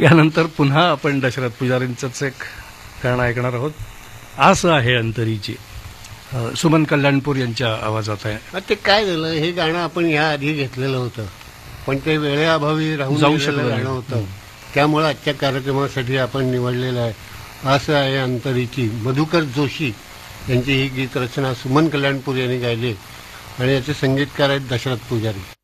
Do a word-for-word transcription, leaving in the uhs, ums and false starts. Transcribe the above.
यानंतर पुन्हा आपण दशरथ पुजारींचंच एक गाणं ऐकणार आहोत. आस आहे अंतरीची, सुमन कल्याणपूर यांच्या आवाजात आहे. ते काय झालं, हे गाणं आपण या आधी घेतलेलं होतं, पण ते वेळेअभावी राहून जाऊ शकलं गाणं होतं. त्यामुळे आजच्या कार्यक्रमासाठी आपण निवडलेलं आहे. असं आहे अंतरीची. मधुकर जोशी यांची ही गीत रचना सुमन कल्याणपूर यांनी गायली आणि याचे संगीतकार आहेत दशरथ पुजारी.